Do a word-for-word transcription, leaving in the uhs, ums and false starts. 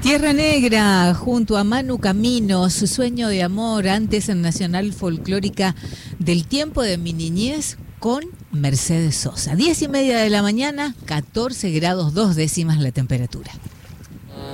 Tierra Negra, junto a Manu Caminos, Sueño de Amor, antes en Nacional Folclórica del Tiempo de mi Niñez, con Mercedes Sosa. Diez y media de la mañana, catorce grados dos décimas la temperatura.